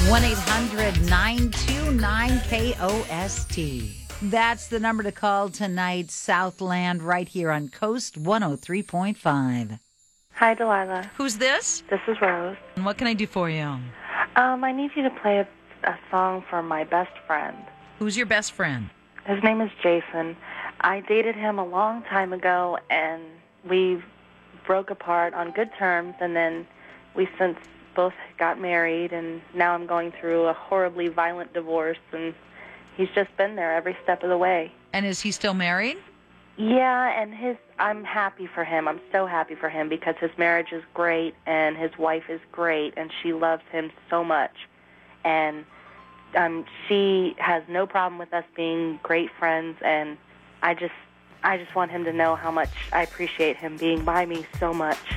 1-800-929-KOST. That's the number to call tonight, Southland, right here on Coast 103.5. Hi, Delilah. Who's this? This is Rose. And what can I do for you? I need you to play a song for my best friend. Who's your best friend? His name is Jason. I dated him a long time ago, and we broke apart on good terms, and then we since both got married, and now I'm going through a horribly violent divorce, and he's just been there every step of the way. And is he still married? Yeah, and I'm happy for him. I'm so happy for him because his marriage is great and his wife is great and she loves him so much. And she has no problem with us being great friends, and I just want him to know how much I appreciate him being by me so much.